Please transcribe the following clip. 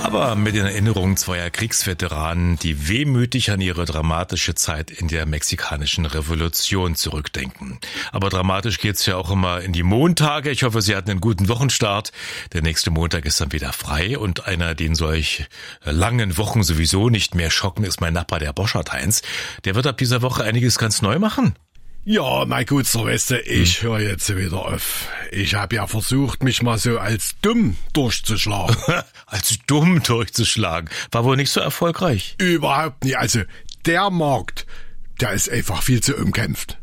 aber mit den Erinnerungen zweier Kriegsveteranen, die wehmütig an ihre dramatische Zeit in der mexikanischen Revolution zurückdenken. Aber dramatisch geht's ja auch immer in die Montage. Ich hoffe, Sie hatten einen guten Wochenstart. Der nächste Montag ist dann wieder frei und einer, den solch langen Wochen sowieso nicht mehr schocken, ist mein Nachbar, der Boschert Heinz. Der wird ab dieser Woche einiges ganz neu machen. Ja, mein Gutster, weißt du, ich höre jetzt wieder auf. Ich habe ja versucht, mich mal so als dumm durchzuschlagen. Als dumm durchzuschlagen? War wohl nicht so erfolgreich. Überhaupt nicht. Also, der Markt, der ist einfach viel zu umkämpft.